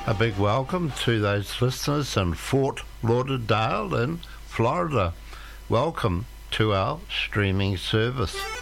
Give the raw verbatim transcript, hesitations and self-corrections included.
a big welcome to those listeners in Fort Lauderdale in Florida. Welcome to our streaming service.